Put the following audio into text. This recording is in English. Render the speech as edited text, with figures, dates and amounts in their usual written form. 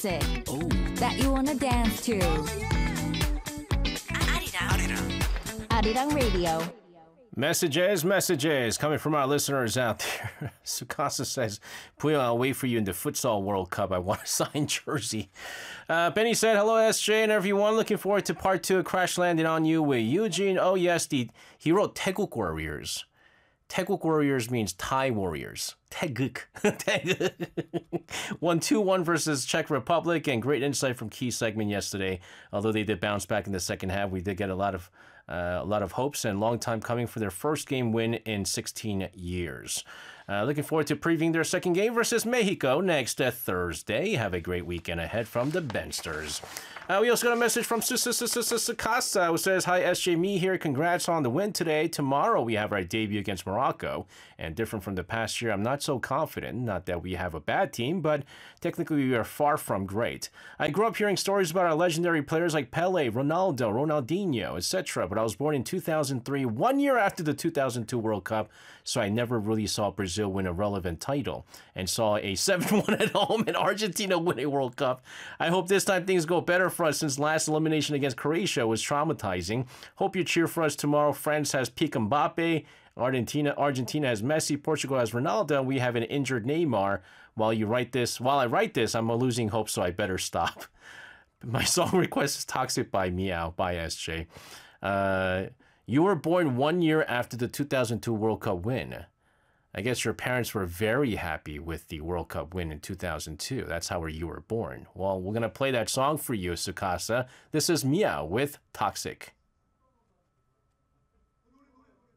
music that you wanna dance to. Arirang Radio. Messages coming from our listeners out there. Sukasa says, Puyo, I'll wait for you in the Futsal World Cup. I want a signed jersey. Benny said, hello, SJ and everyone. Looking forward to part 2 of Crash Landing on You with Eugene. Oh, yes, he wrote Taeguk Warriors. Taeguk Warriors means Thai Warriors. Taeguk. 1-2-1 versus Czech Republic, and great insight from Key segment yesterday. Although they did bounce back in the second half, we did get a lot of hopes, and long time coming for their first game win in 16 years. Looking forward to previewing their second game versus Mexico next Thursday. Have a great weekend ahead from the Bensters. We also got a message from Sukasa, who says, hi, SJ, me here. Congrats on the win today. Tomorrow we have our debut against Morocco, and different from the past year, I'm not so confident. Not that we have a bad team, but technically we are far from great. I grew up hearing stories about our legendary players like Pele, Ronaldo, Ronaldinho, etc., but I was born in 2003, 1 year after the 2002 World Cup, so I never really saw Brazil win a relevant title, and saw a 7-1 at home and Argentina win a World Cup. I hope this time things go better for us, since last elimination against Croatia was traumatizing. Hope you cheer for us tomorrow. France has Pique Mbappe, Argentina has Messi, Portugal has Ronaldo, and we have an injured Neymar. While I write this, I'm losing hope, so I better stop. My song request is Toxic by Meow by SJ. You were born 1 year after the 2002 World Cup win. I guess your parents were very happy with the World Cup win in 2002. That's how you were born. Well, we're going to play that song for you, Sukasa. This is Meow with Toxic.